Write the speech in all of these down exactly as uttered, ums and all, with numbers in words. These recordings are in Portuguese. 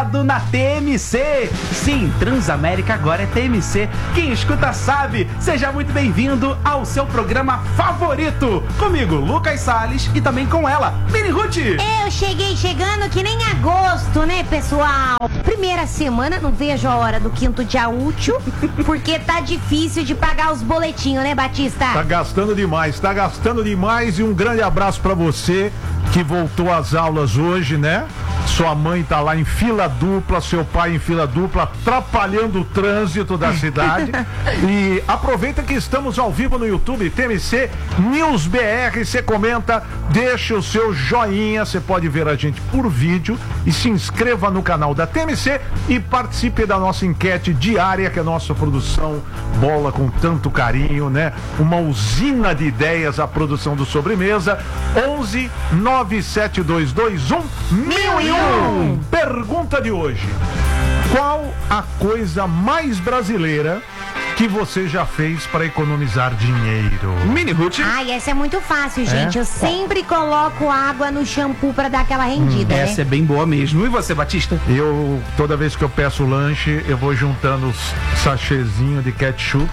ligado na T M C. Sim, Transamérica agora é T M C. Quem escuta sabe. Seja muito bem-vindo ao seu programa favorito. Comigo, Lucas Salles, e também com ela, Mini Ruth. Eu cheguei chegando que nem agosto, né, pessoal? Primeira semana, não vejo a hora do quinto dia útil, porque tá difícil de pagar os boletinhos, né, Batista? Tá gastando demais, tá gastando demais. E um grande abraço pra você que voltou às aulas hoje, né? Sua mãe tá lá em fila dupla, seu pai em fila dupla, atrapalhando o trânsito da cidade. E aproveita que estamos ao vivo no YouTube, T M C News B R. Você comenta, deixa o seu joinha, você pode ver a gente por vídeo e se inscreva no canal da T M C e participe da nossa enquete diária que a nossa produção bola com tanto carinho, né? Uma usina de ideias, a produção do Sobremesa. Onze nove sete dois dois um mil e um. Pergunta de hoje: qual a coisa mais brasileira que você já fez para economizar dinheiro? Mini Ruth. Ai, essa é muito fácil, gente. É? Eu sempre coloco água no shampoo pra dar aquela rendida, hum, né? Essa é bem boa mesmo. E você, Batista? Eu, toda vez que eu peço lanche, eu vou juntando os sachêzinhos de ketchup.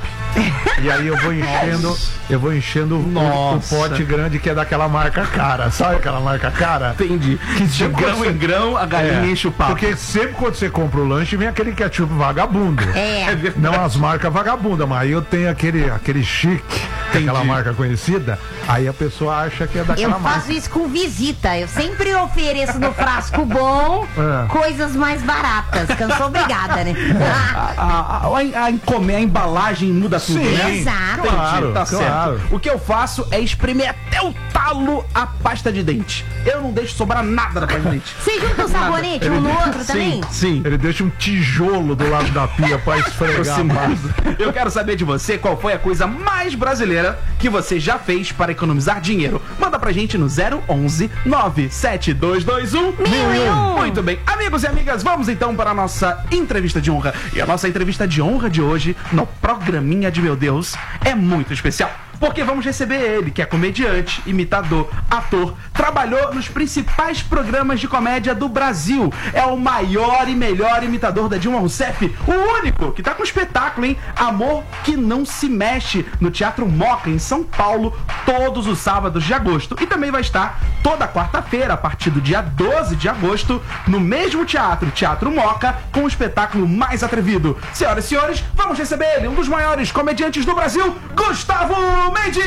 E aí eu vou enchendo, Nossa. eu vou enchendo o, o pote grande que é daquela marca cara. Sabe aquela marca cara? Entendi. Que de grão você... em grão a galinha é, enche o papo. Porque sempre quando você compra o lanche vem aquele ketchup vagabundo. É. Não as marcas vagabundas, mas aí eu tenho aquele, aquele chique, aquela marca conhecida. Aí a pessoa acha que é daquela eu marca. Eu faço isso com visita. Eu sempre ofereço no frasco bom é. coisas mais baratas, que eu sou obrigada, né? a, a, a, a, encomenda, a embalagem muda tudo, Sim, né? Exato. Claro, tá claro. certo. O que eu faço é espremer até o talo a pasta de dente. Eu não deixo sobrar nada da pasta de dente. Você junta o sabonete Ele um no de... outro sim, também? Sim. Ele deixa um tijolo do lado da pia pra esfregar mais. Eu quero saber de você qual foi a coisa mais brasileira que você já fez para economizar dinheiro. Manda pra gente no zero onze nove sete dois dois um mil e um. Muito bem. Amigos e amigas, vamos então para a nossa entrevista de honra. E a nossa entrevista de honra de hoje, no programinha de meu Deus, é muito especial. Porque vamos receber ele, que é comediante, imitador, ator, trabalhou nos principais programas de comédia do Brasil. É o maior e melhor imitador da Dilma Rousseff, o único que tá com espetáculo, hein? Amor que não se mexe, no Teatro Moca, em São Paulo, todos os sábados de agosto. E também vai estar toda quarta-feira, a partir do dia doze de agosto, no mesmo teatro, Teatro Moca, com o espetáculo mais atrevido. Senhoras e senhores, vamos receber ele, um dos maiores comediantes do Brasil, Gustavo Mendes!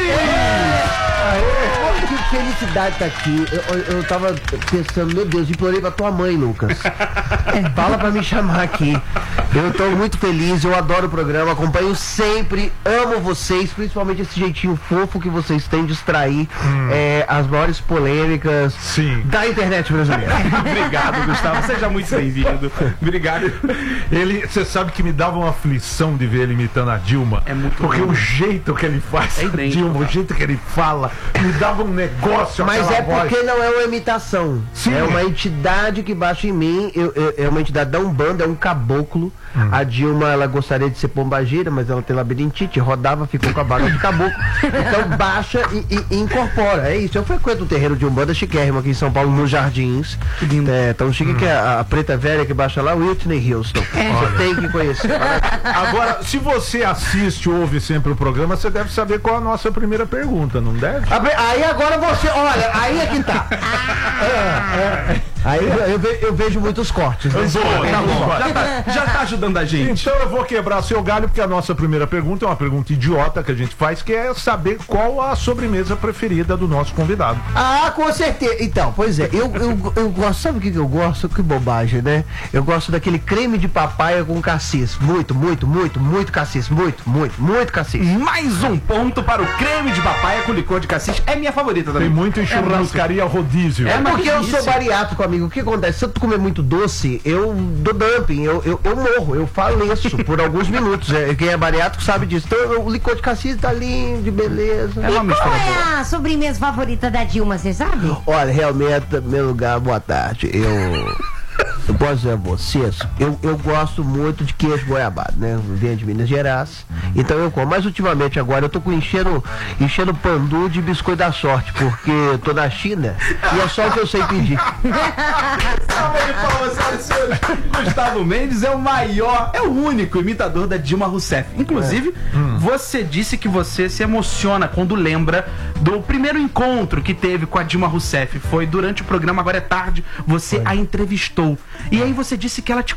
Aê, que felicidade tá aqui. Eu, eu, eu tava pensando, meu Deus, implorei pra tua mãe, Lucas. Fala pra me chamar aqui. Eu tô muito feliz, eu adoro o programa, acompanho sempre, amo vocês, principalmente esse jeitinho fofo que vocês têm de extrair hum. é, as maiores polêmicas Sim. da internet brasileira. Obrigado, Gustavo, seja muito bem-vindo. Obrigado. Ele, você sabe que me dava uma aflição de ver ele imitando a Dilma. É muito Porque bom. o jeito que ele faz é a Dilma, o jeito que ele fala, me dava um negócio. Mas é voz. porque não é uma imitação. Sim. É uma entidade que baixa em mim. Eu, eu, é uma entidade da Umbanda, é um caboclo. Hum. A Dilma, ela gostaria de ser pombagira, mas ela tem labirintite, rodava, ficou com a barba de caboclo. Então baixa e, e, e incorpora. É isso. Eu frequento o terreiro de Umbanda chiquérrimo aqui em São Paulo, nos Jardins. Que lindo. É tão chique hum. que a, a preta velha que baixa lá, Whitney Houston. É. Você tem que conhecer. Agora, se você assiste ou ouve sempre o programa, você deve saber qual é a nossa primeira pergunta, não deve? Aí agora você, olha, aí é que tá. Ah. É, é. Aí eu, eu, ve, eu vejo muitos cortes. Né? Boa, tá bom. Já tá, já tá ajudando a gente. Então eu vou quebrar seu galho, porque a nossa primeira pergunta é uma pergunta idiota que a gente faz, que é saber qual a sobremesa preferida do nosso convidado. Ah, com certeza. Então, pois é, eu, eu, eu gosto, sabe o que eu gosto? Que bobagem, né? Eu gosto daquele creme de papaya com cassis. Muito, muito, muito, muito cassis. Muito, muito, muito cassis. Mais um ponto para o creme de papaya com licor de cassis. É minha favorita também. Tem muito em churrascaria rodízio. É porque eu sou bariátrico, amigo. O que acontece? Se eu comer muito doce, eu dou dumping, eu, eu, eu morro, eu faleço por alguns minutos. É, quem é bariátrico sabe disso. Então o licor de cassis tá lindo, de beleza. É uma e qual é a sobremesa favorita da Dilma, você sabe? Olha, realmente, meu lugar, boa tarde. Eu... Eu posso dizer a vocês, eu, eu gosto muito de queijo goiabado, né? Eu venho de Minas Gerais, então eu como. Mas ultimamente agora eu tô com enchendo, enchendo pandu de biscoito da sorte, porque eu tô na China e é só o que eu sei pedir. Salve de palmas, senhoras e senhores. Gustavo Mendes é o maior, é o único imitador da Dilma Rousseff. Inclusive, é. hum. você disse que você se emociona quando lembra do primeiro encontro que teve com a Dilma Rousseff. Foi durante o programa Agora é Tarde, você Foi. a entrevistou. E aí você disse que ela te